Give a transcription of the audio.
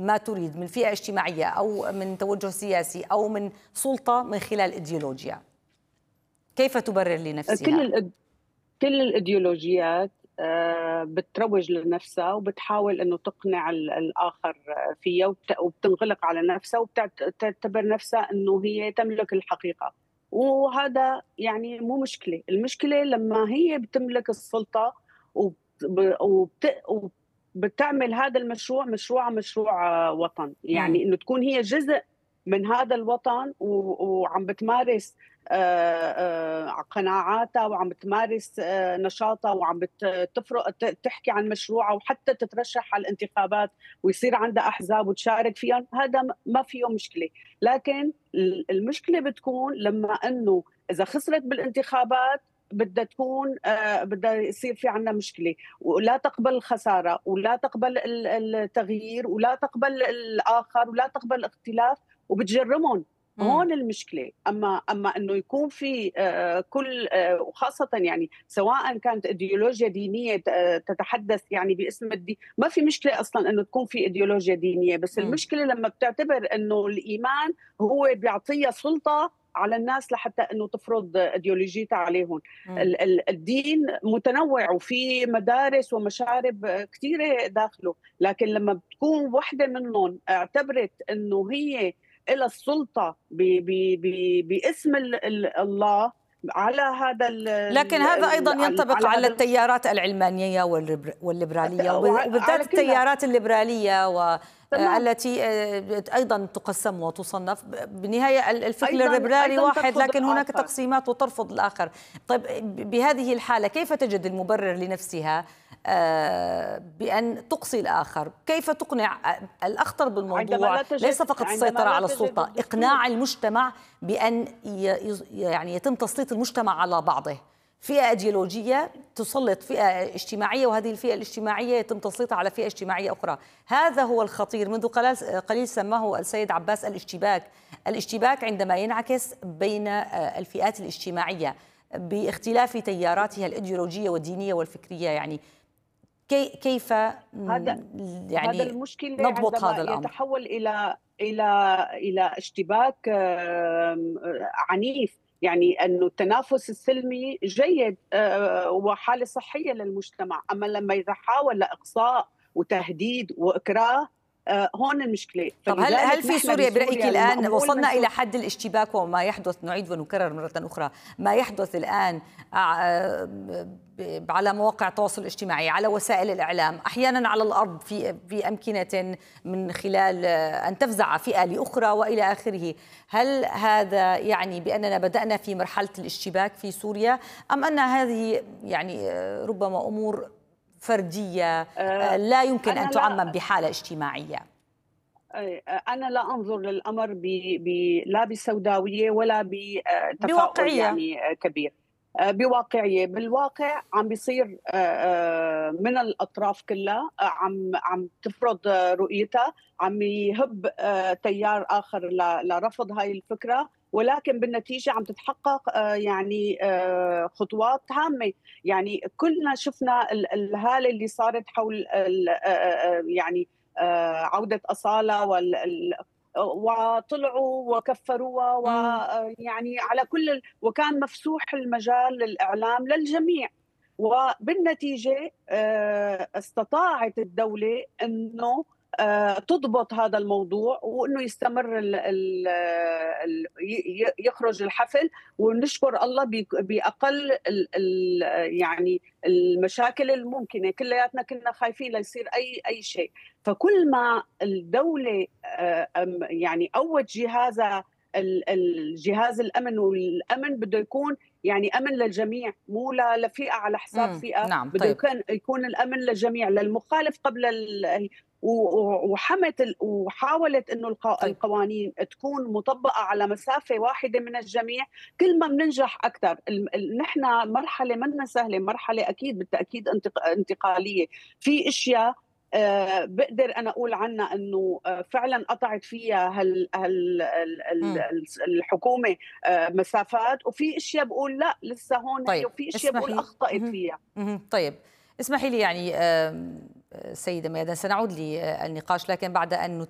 ما تريد من فئة اجتماعية أو من توجه سياسي أو من سلطة من خلال إيديولوجيا، كيف تبرر لنفسها؟ كل الإيديولوجيات بتروج لنفسها وبتحاول أنه تقنع الآخر فيها، وبتنغلق على نفسها وبتعتبر نفسها أنه هي تملك الحقيقة. وهذا يعني مو مشكلة. المشكلة لما هي بتملك السلطة وبتعمل هذا المشروع مشروع وطن، يعني أنه تكون هي جزء من هذا الوطن وعم بتمارس قناعاتها وعم بتمارس نشاطها وعم بتفرق تحكي عن مشروعها وحتى تترشح على الانتخابات ويصير عندها أحزاب وتشارك فيها. هذا ما فيه مشكلة. لكن المشكلة بتكون لما أنه إذا خسرت بالانتخابات بدها تكون بدها يصير في عندنا مشكلة، ولا تقبل الخسارة ولا تقبل التغيير ولا تقبل الآخر ولا تقبل الاختلاف وبتجرمهم. هون المشكله. اما انه يكون في كل وخاصه يعني سواء كانت ايديولوجيا دينيه تتحدث يعني باسم الدين، ما في مشكله اصلا انه تكون في ايديولوجيا دينيه، بس المشكله لما بتعتبر انه الايمان هو بيعطيها سلطه على الناس لحتى انه تفرض ايديولوجيتها عليهم. الدين متنوع وفي مدارس ومشارب كثيره داخله، لكن لما بتكون وحده منهم اعتبرت انه هي إلى السلطة باسم الله على هذا لكن هذا أيضا ينطبق على التيارات العلمانية والليبرالية، وبالذات التيارات الليبرالية والتي أيضا تقسم وتصنف. بالنهاية الفكر الليبرالي واحد، لكن هناك تقسيمات وترفض الآخر. طيب بهذه الحالة كيف تجد المبرر لنفسها بأن تقصي الآخر؟ كيف تقنع؟ الأخطر بالموضوع ليس فقط السيطرة على السلطة، إقناع المجتمع بأن يعني يتم تسليط المجتمع على بعضه. فئة أيديولوجية تسلط فئة اجتماعية، وهذه الفئة الاجتماعية يتم تسليطها على فئة اجتماعية أخرى. هذا هو الخطير. منذ قليل سماه السيد عباس الاشتباك عندما ينعكس بين الفئات الاجتماعية باختلاف تياراتها الأيديولوجية والدينية والفكرية. يعني كيف هذا المشكلة نضبط هذا الأمر يتحول إلى اشتباك عنيف. يعني أنه التنافس السلمي جيد وحالة صحية للمجتمع، أما لما يتحول لإقصاء وتهديد وإكراه هون المشكلة. طب هل في سوريا برأيك الآن وصلنا إلى حد الاشتباك وما يحدث؟ نعيد ونكرر مرة أخرى ما يحدث الآن على مواقع التواصل الاجتماعي، على وسائل الإعلام، أحيانا على الأرض في أمكنة من خلال أن تفزع فئة لأخرى وإلى آخره. هل هذا يعني بأننا بدأنا في مرحلة الاشتباك في سوريا، أم أن هذه يعني ربما أمور فردية لا يمكن أن تعمم بحالة اجتماعية؟ أنا لا أنظر للأمر لا بسوداوية ولا بتفاؤل يعني كبير، بواقعية. بالواقع عم بيصير من الأطراف كلها عم تفرض رؤيتها، عم يهب تيار آخر لرفض هاي الفكرة، ولكن بالنتيجة عم تتحقق يعني خطوات هامة. يعني كلنا شفنا الهالة اللي صارت حول يعني عودة أصالة وطلعوا وكفروها ويعني على كل وكان مفسوح المجال للإعلام للجميع. وبالنتيجة استطاعت الدولة أنه تضبط هذا الموضوع وأنه يستمر يخرج الحفل، ونشكر الله بأقل يعني المشاكل الممكنة. كلياتنا كنا خايفين ليصير أي شيء. فكل ما الدولة يعني قوت جهازها الجهاز الأمن، والأمن بده يكون يعني أمن للجميع، مو لفئة على حساب فئة. نعم. بده يكون الأمن للجميع، للمخالف قبل وحاولت انه القوانين تكون مطبقه على مسافه واحده من الجميع. كل ما بننجح اكثر. نحن مرحله منا سهله، مرحله اكيد بالتاكيد انتقاليه. في اشياء بقدر أنا أقول عنها أنه فعلا قطعت فيها الحكومة مسافات، وفي أشياء بقول لا لسه هون. طيب. وفي أشياء بقول أخطأت فيها. طيب اسمحي لي يعني سيدة ميادة، سنعود للنقاش لكن بعد أن